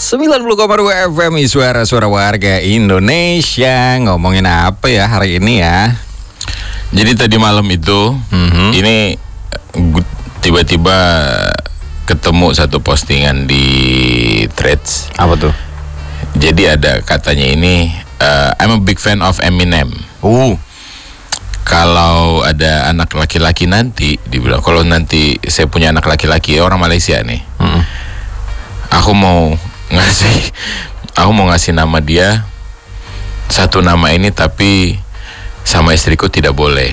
90,2 FM suara-suara warga Indonesia. Ngomongin apa ya hari ini ya? Jadi tadi malam itu ini tiba-tiba ketemu satu postingan di Threads. Apa tuh? Jadi ada katanya ini I'm a big fan of Eminem. Kalau ada anak laki-laki nanti, dibilang kalau nanti saya punya anak laki-laki, orang Malaysia nih, aku mau ngasih nama dia satu nama ini, tapi sama istriku tidak boleh.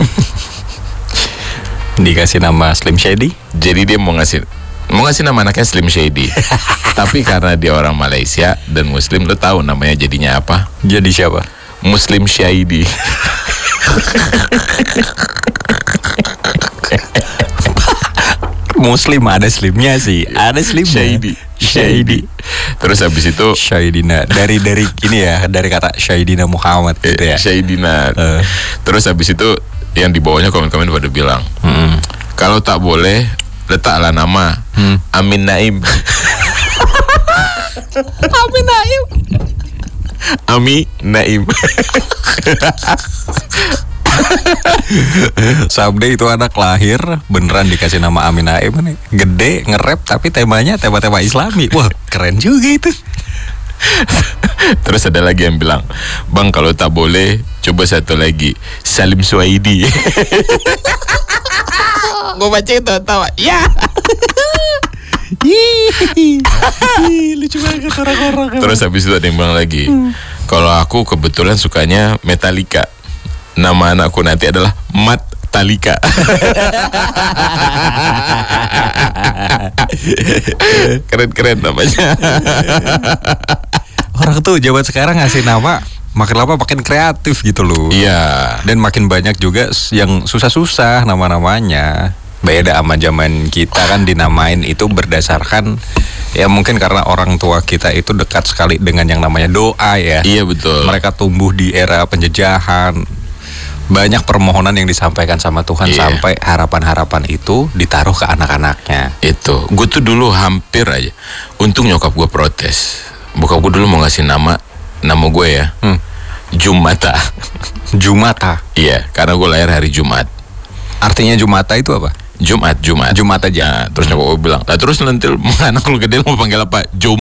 Dikasih nama Slim Shady. Jadi dia mau ngasih nama anaknya Slim Shady. Tapi karena dia orang Malaysia dan Muslim, lo tahu namanya jadinya apa? Jadi siapa? Muslim Shady. Muslim ada slimnya sih, ada slimnya. Shady. Terus habis itu Shadina dari ini ya, dari kata Shadina Muhammad gitu ya. Shadina. Terus habis itu yang di bawahnya komen-komen pada bilang, kalau tak boleh letaklah nama Amin Naim. Amin Naim. Ami Naim. Someday itu anak lahir beneran dikasih nama Amin Naim nih. Gede nge-rap tapi temanya tema-tema Islami. Wah, keren juga itu. Terus ada lagi yang bilang, "Bang, kalau tak boleh coba satu lagi, Salim Suhaidi." Gue baca itu tawa. Ya. Lucu banget orang-orang. Terus habis itu ada yang bilang lagi, kalau aku kebetulan sukanya Metallica, nama anakku nanti adalah Mat Talika. Keren namanya. Orang tuh zaman sekarang ngasih nama makin lama makin kreatif gitu loh. Iya. Dan makin banyak juga yang susah-susah nama-namanya. Beda sama zaman kita kan dinamain itu berdasarkan ya mungkin karena orang tua kita itu dekat sekali dengan yang namanya doa ya. Iya betul. Mereka tumbuh di era penjajahan. Banyak permohonan yang disampaikan sama Tuhan sampai harapan-harapan itu ditaruh ke anak-anaknya. Itu. Gue tuh dulu hampir aja. Untung nyokap gue protes. Bokap gue dulu mau ngasih nama gue ya. Jumata. Jumata. Iya, karena gue lahir hari Jumat. Artinya Jumata itu apa? Jumat aja. Nah, terus nyokap gue bilang, "Lah terus nanti anak lu gede lu mau panggil apa? Jum."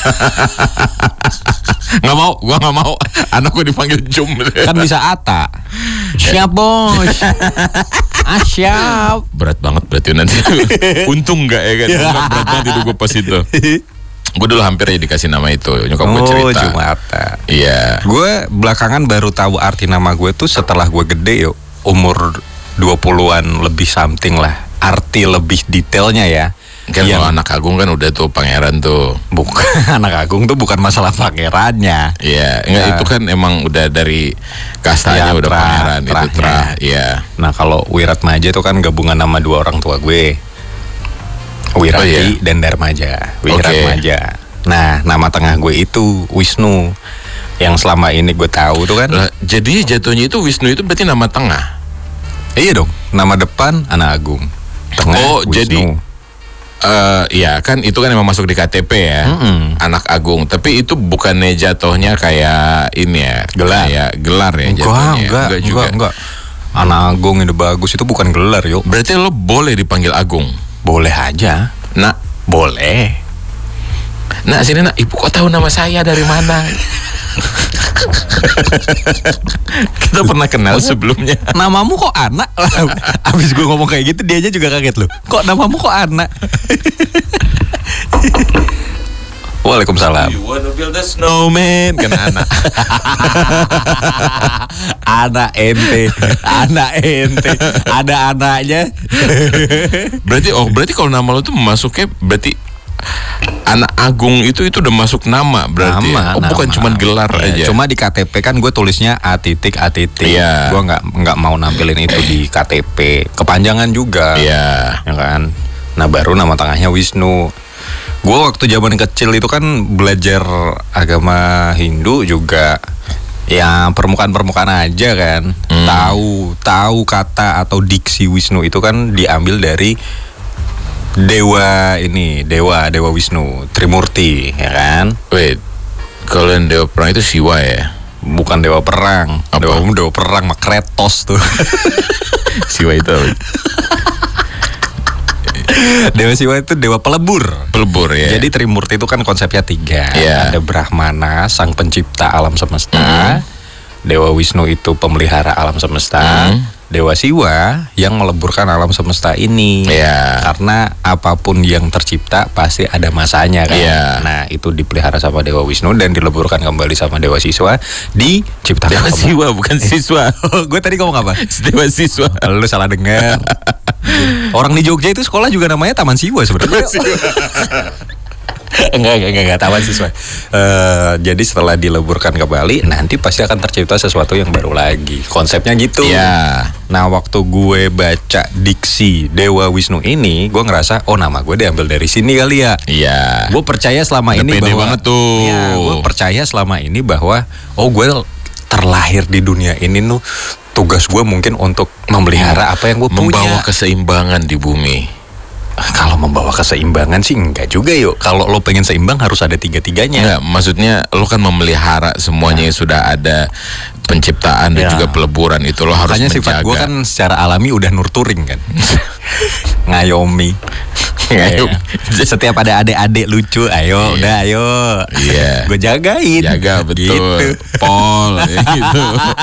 Gua nggak mau. Anak gue dipanggil Jum. Kan bisa Ata. Siap bos. Siap. Berat banget berarti nanti. Untung nggak ya kan? Berat banget itu gue pas itu. Gue dulu hampir ya dikasih nama itu. Nyokap gue cerita. Jumata. Iya. Gue belakangan baru tahu arti nama gue tuh setelah gue gede yuk. Umur 20-an lebih something lah. Arti lebih detailnya ya. Kan kalau anak agung kan udah tuh pangeran tuh. Bukan, anak agung tuh bukan masalah pangerannya. Iya, enggak itu kan emang udah dari kastanya ya, udah pangeran itu terah. Iya. Nah, kalau Wiratmaja itu kan gabungan nama dua orang tua gue. Wirati dan Darmaja. Wiratmaja. Nah, nama tengah gue itu Wisnu. Yang selama ini gue tahu tuh kan. Lah, jadi jatuhnya itu Wisnu itu berarti nama tengah. Iya dong, nama depan Anak Agung, tengah Wisnu. Jadi ya kan itu kan emang masuk di KTP ya, Anak Agung. Tapi itu bukannya jatuhnya kayak ini ya, gelar, kayak gelar ya jatuhnya. Enggak. Anak Agung itu bagus, itu bukan gelar yuk. Berarti lo boleh dipanggil Agung? Boleh aja. Nak, boleh. Nak sini nak, ibu kok tahu nama saya dari mana? Kita pernah kenal sebelumnya. Namamu kok Anak? Abis gue ngomong kayak gitu dia aja juga kaget loh. Kok namamu kok Anak? Waalaikumsalam. You wanna build a snowman? Kan anak. Anak ente. Ada anaknya. Berarti kalau nama lo tuh masuknya berarti Anak Agung itu udah masuk nama berarti. Bukan cuma gelar aja. Cuma di KTP kan gue tulisnya A titik. Iya. Gue nggak mau nampilin itu di KTP. Kepanjangan juga. Iya. Ya kan. Nah baru nama tengahnya Wisnu. Gue waktu zaman kecil itu kan belajar agama Hindu juga. Ya permukaan aja kan. Tahu kata atau diksi Wisnu itu kan diambil dari Dewa Wisnu, Trimurti, ya kan? Wait, kalau yang dewa perang itu Siwa ya? Bukan dewa perang. Dewa perang mah Kratos tuh. Siwa itu apa? Dewa Siwa itu dewa pelebur. Pelebur ya. Jadi Trimurti itu kan konsepnya 3. Ada Brahmana, sang pencipta alam semesta. Dewa Wisnu itu pemelihara alam semesta. Dewa Siwa yang meleburkan alam semesta ini. Karena apapun yang tercipta pasti ada masanya kan. Nah, itu dipelihara sama Dewa Wisnu dan dileburkan kembali sama Dewa Siswa, diciptakan. Dewa Siwa bukan siswa. Gue tadi ngomong apa? Dewa Siswa. Lu salah dengar. Orang di Jogja itu sekolah juga namanya Taman Siwa sebenarnya. Enggak Taman Siswa. Jadi setelah dileburkan kembali, nanti pasti akan tercipta sesuatu yang baru lagi. Konsepnya gitu. Nah, waktu gue baca diksi Dewa Wisnu ini, gue ngerasa, oh nama gue diambil dari sini kali ya. Gue percaya selama ini bahwa banget tuh. Gue percaya selama ini bahwa gue terlahir di dunia ini tuh tugas gue mungkin untuk memelihara apa yang gue punya. Membawa keseimbangan di bumi. Kalau membawa keseimbangan sih enggak juga yuk. Kalau lo pengen seimbang harus ada 3-3-nya. Enggak, maksudnya lo kan memelihara semuanya yang sudah ada penciptaan dan juga peleburan itu lo harus menjaga. Makanya sifat gue kan secara alami udah nurturing kan. Ngayomi. Setiap ada adik-adik lucu, ayo. Gue jagain. Jaga betul. Gitu. Pol gitu.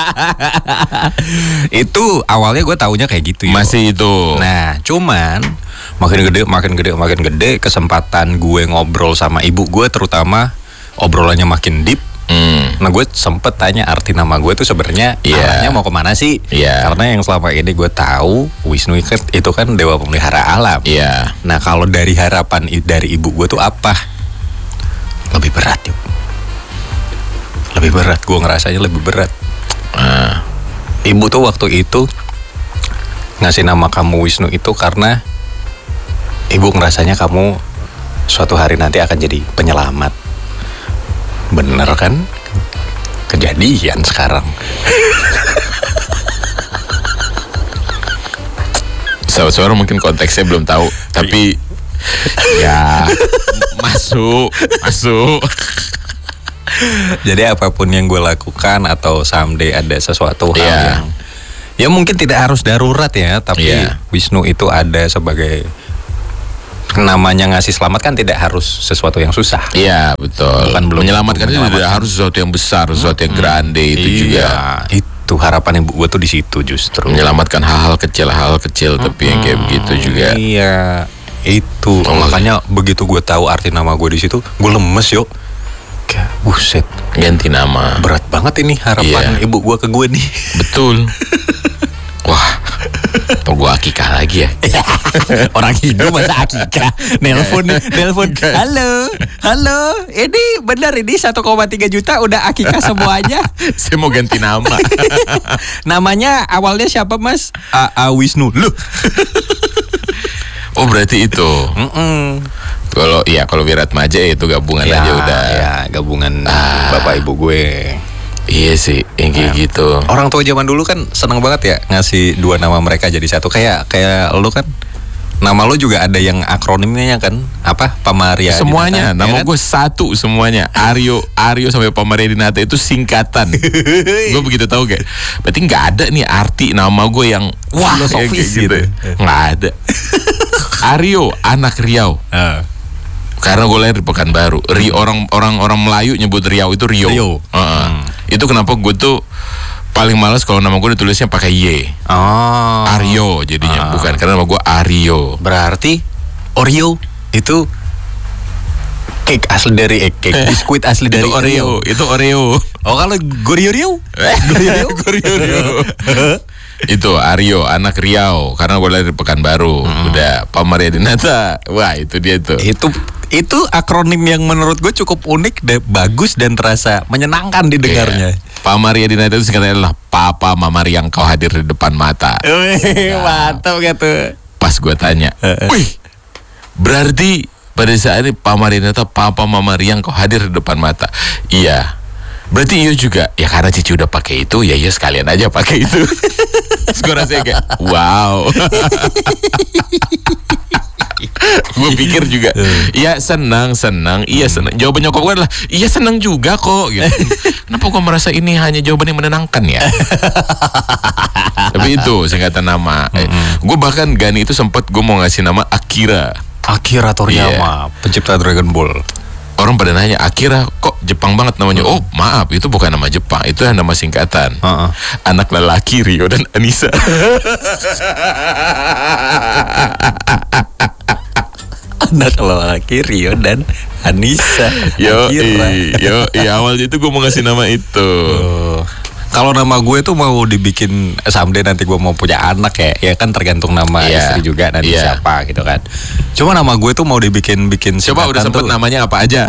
Itu awalnya gue taunya kayak gitu ya. Masih itu. Nah, cuman makin gede kesempatan gue ngobrol sama ibu gue, terutama obrolannya makin deep. Nah, gue sempet tanya arti nama gue tuh sebenarnya arahnya mau kemana sih? Karena yang selama ini gue tahu Wisnu itu kan dewa pemelihara alam. Nah, kalau dari harapan dari ibu gue tuh apa? Lebih berat yuk. Lebih berat, gue ngerasanya lebih berat. Ibu tuh waktu itu ngasih nama kamu Wisnu itu karena ibu ngerasanya kamu suatu hari nanti akan jadi penyelamat. Bener kan? Kejadian sekarang. Saudara mungkin konteksnya belum tahu, tapi ya masuk. Jadi apapun yang gue lakukan atau someday ada sesuatu hal yang ya mungkin tidak harus darurat ya, tapi Wisnu itu ada sebagai namanya ngasih selamat kan tidak harus sesuatu yang susah. Iya betul. Bukan menyelamatkan itu tidak harus sesuatu yang besar, sesuatu yang grande itu juga. Itu harapan ibu gue tuh di situ justru. Menyelamatkan hal-hal kecil tapi yang kayak begitu juga. Iya itu. Makanya begitu gue tahu arti nama gue di situ, gue lemes yuk. Buset. Ganti nama. Berat banget ini harapan ibu gue ke gue nih. Betul. Wah. Atau gue akikah lagi ya. Orang hidup masa akikah. Nelpon. Halo. Ini benar ini 1,3 juta udah akikah semuanya. Saya mau ganti nama. Namanya awalnya siapa mas? Wisnu. Loh. Oh berarti itu. Kalau Wiratmaja itu gabungan aja udah. Ya gabungan bapak ibu gue. Iya sih, yang kayak gitu. Orang tua zaman dulu kan seneng banget ya ngasih dua nama mereka jadi satu. Kayak lo kan, nama lo juga ada yang akronimnya kan? Apa? Pamaria. Semuanya, nama gue satu semuanya. Aryo sampai Pamaria Dinata itu singkatan. Gue begitu tahu kayak, berarti nggak ada nih arti nama gue yang wah filosofis gitu. Nggak ada. Aryo, anak Riau. Karena gue lahir di Pekanbaru. Orang Melayu nyebut Riau itu Rio. Itu kenapa gue tuh paling malas kalau nama gue ditulisnya pakai Y. Aryo jadinya, bukan karena nama gue Aryo. Berarti Oreo itu cake asli dari cake biskuit asli dari Oreo. Itu Oreo. Oh kalau Gorio. Itu Aryo, anak Riau. Karena gue lahir di Pekanbaru. Udah Pamaria Dinata. Wah itu dia tuh. Itu akronim yang menurut gue cukup unik dan bagus dan terasa menyenangkan didengarnya. Pamaria Dinata itu singkatnya adalah Papa Mama Riang kau hadir di depan mata. Mantap gitu. Pas gue tanya, wih, berarti pada saat ini Pamaria Dinata Papa Mama Riang kau hadir di depan mata. Iya. Berarti Iyo juga, ya karena Cici udah pakai itu, ya Iyo sekalian aja pakai itu. Terus gue rasanya kayak, wow. Gue pikir juga, iya senang, iya senang. Jawaban nyokap gue adalah, iya senang juga kok. Gitu. Kenapa gue merasa ini hanya jawaban yang menenangkan ya? Tapi itu singkatan nama. Gue bahkan Gani itu sempat gue mau ngasih nama Akira. Akira Toriyama, pencipta Dragon Ball. Orang pada nanya, Akira kok Jepang banget namanya? Oh maaf, itu bukan nama Jepang, itu nama singkatan. Anak lelaki Rio dan Anissa. Anak lelaki Rio dan Anissa. Yo, awalnya itu gue mau ngasih nama itu. Kalau nama gue tuh mau dibikin someday nanti gue mau punya anak ya kan tergantung nama istri juga nanti siapa gitu kan. Cuma nama gue tuh mau dibikin coba udah sempet namanya apa aja?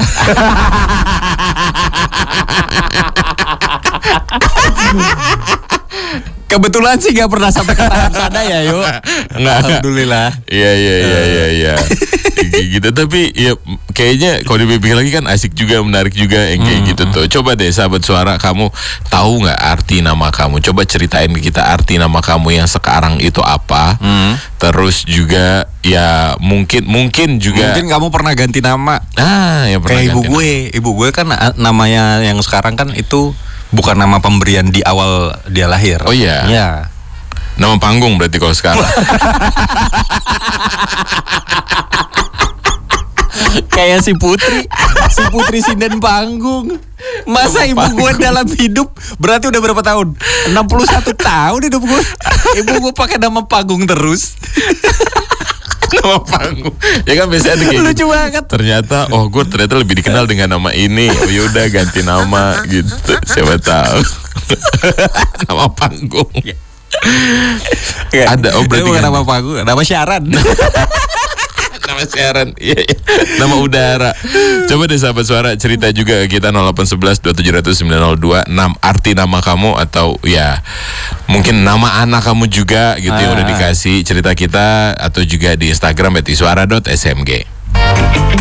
Kebetulan sih gak pernah sampai ke tahap sana ya yuk. Alhamdulillah. Iya. Gitu, tapi ya kayaknya kalau dipikir lagi kan asik juga, menarik juga yang kayak gitu tuh. Coba deh sahabat suara, kamu tahu nggak arti nama kamu? Coba ceritain ke kita arti nama kamu yang sekarang itu apa. Terus juga ya mungkin juga kamu pernah ganti nama. Ya pernah. Kayak ibu gue kan namanya yang sekarang kan itu bukan nama pemberian di awal dia lahir. Oh iya. Iya. Nama panggung berarti kalau sekarang. Kayak si Putri Sinden Panggung. Masa ibu gue dalam hidup berarti udah berapa tahun? 61 tahun hidup gue. Ibu gue pakai nama Panggung terus. Nama panggung. Ya kan biasanya ada kayak lucu banget. Ternyata gue ternyata lebih dikenal dengan nama ini. Oh yaudah ganti nama gitu. Siapa tahu. Nama panggung. Ada berarti bukan nama panggung, nama siaran. Nama siaran, iya. Nama udara. Coba deh sahabat suara cerita juga ke kita 0811 2700 902 arti nama kamu atau ya mungkin nama anak kamu juga gitu yang udah dikasih cerita kita atau juga di Instagram @isuara.smg.